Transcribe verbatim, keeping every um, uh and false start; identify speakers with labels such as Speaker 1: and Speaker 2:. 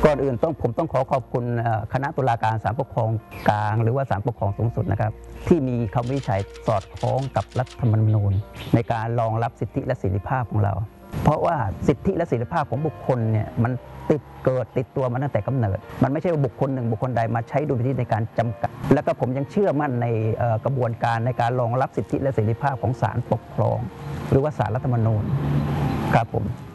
Speaker 1: ก่อนอื่นต้องผมต้องขอขอบคุณคณะตุลาการศาลปกครองกลางหรือว่าศาลปกครองสูงสุดนะครับที่มีคำวินิจฉัยสอดคล้องกับรัฐธรรมนูญในการรองรับสิทธิและเสรีภาพของเราเพราะว่าสิทธิและเสรีภาพของบุคคลเนี่ยมันติดเกิดติดตัวมาตั้งแต่กำเนิดมันไม่ใช่ว่าบุคคลหนึ่งบุคคลใดมาใช้ดุลพินิจในการจำกัดแล้วก็ผมยังเชื่อมั่นในกระบวนการในการรองรับสิทธิและเสรีภาพของศาลปกครองหรือว่าศาลรัฐธรรมนูญครับผม